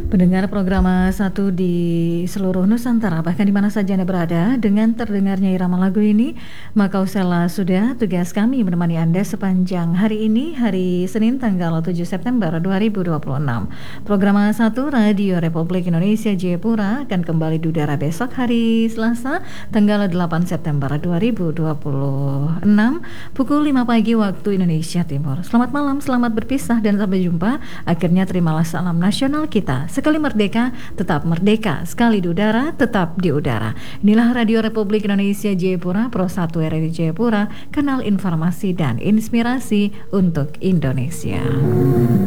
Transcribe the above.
Pendengar program satu di seluruh Nusantara, bahkan di mana saja Anda berada, dengan terdengarnya irama lagu ini, maka usahlah sudah tugas kami menemani Anda sepanjang hari ini, hari Senin tanggal 7 September 2026. Program satu Radio Republik Indonesia Jayapura akan kembali di udara besok hari Selasa, tanggal 8 September 2026, pukul 5 pagi waktu Indonesia Timur. Selamat malam, selamat berpisah, dan sampai jumpa. Akhirnya terimalah salam nasional kita. Sekali merdeka, tetap merdeka. Sekali di udara, tetap di udara. Inilah Radio Republik Indonesia Jayapura, Pro 1 RRI Jayapura, kanal informasi dan inspirasi untuk Indonesia.